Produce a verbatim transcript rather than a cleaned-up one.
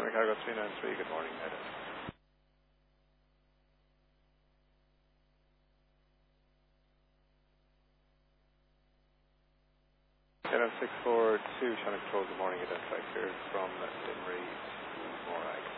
Summer Cargo three nine three, good morning, Ed. N M six four two, Channel Control, good morning, identified here from Limerick, Morag.